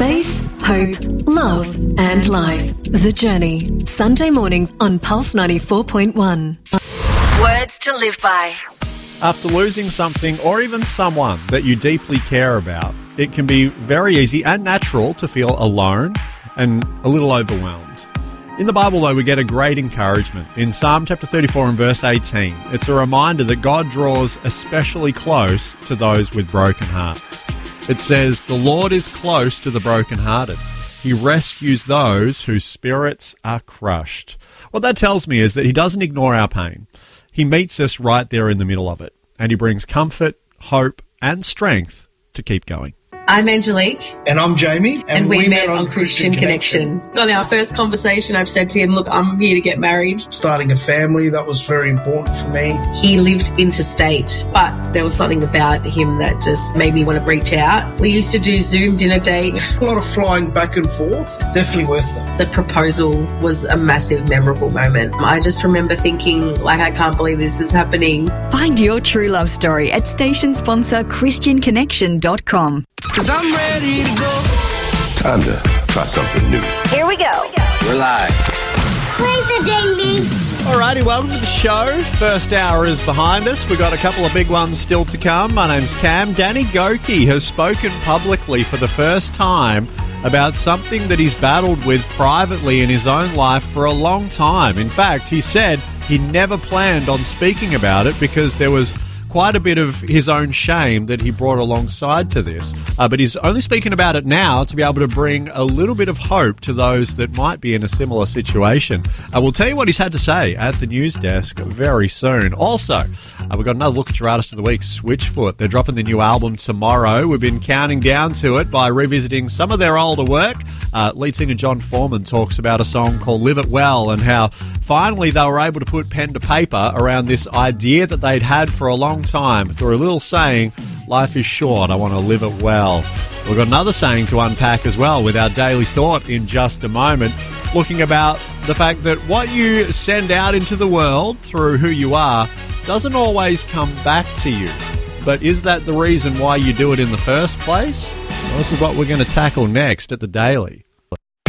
Faith, hope, love and life. The Journey. Sunday morning on Pulse 94.1. Words to live by. After losing something or even someone that you deeply care about, it can be very easy and natural to feel alone and a little overwhelmed. In the Bible, though, we get a great encouragement. In Psalm chapter 34 and verse 18, it's a reminder that God draws especially close to those with broken hearts. It says, "The Lord is close to the brokenhearted. He rescues those whose spirits are crushed." What that tells me is that he doesn't ignore our pain. He meets us right there in the middle of it, and he brings comfort, hope, and strength to keep going. I'm Angelique. And I'm Jamie. And we met on Christian Connection. On our first conversation, I've said to him, look, I'm here to get married. Starting a family, that was very important for me. He lived interstate, but there was something about him that just made me want to reach out. We used to do Zoom dinner dates. A lot of flying back and forth. Definitely worth it. The proposal was a massive, memorable moment. I just remember thinking, like, I can't believe this is happening. Find your true love story at station sponsor ChristianConnection.com. 'Cause I'm ready to go. Time to try something new. Here we go. We're live. Play the ding-ding. Alrighty, welcome to the show. First hour is behind us. We've got a couple of big ones still to come. My name's Cam. Danny Goki has spoken publicly for the first time about something that he's battled with privately in his own life for a long time. In fact, he said he never planned on speaking about it because there was quite a bit of his own shame that he brought alongside to this. But he's only speaking about it now to be able to bring a little bit of hope to those that might be in a similar situation. We'll tell you what he's had to say at the news desk very soon. Also, we've got another look at your artist of the week, Switchfoot. They're dropping the new album tomorrow. We've been counting down to it by revisiting some of their older work. Lead singer John Foreman talks about a song called Live It Well and how finally they were able to put pen to paper around this idea that they'd had for a long time through a little saying, life is short, I want to live it well. We've got another saying to unpack as well with our daily thought in just a moment, looking about the fact that what you send out into the world through who you are doesn't always come back to you. But is that the reason why you do it in the first place? Well, this is what we're going to tackle next at the Daily.